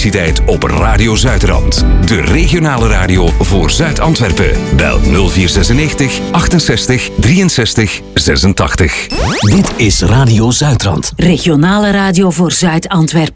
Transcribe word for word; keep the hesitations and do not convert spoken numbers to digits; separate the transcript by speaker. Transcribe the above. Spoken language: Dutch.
Speaker 1: elektriciteit op Radio Zuidrand. De regionale radio voor Zuid-Antwerpen. Bel nul vier zesennegentig achtenzestig drieënzestig zesentachtig.
Speaker 2: Dit is Radio Zuidrand.
Speaker 3: Regionale radio voor Zuid-Antwerpen.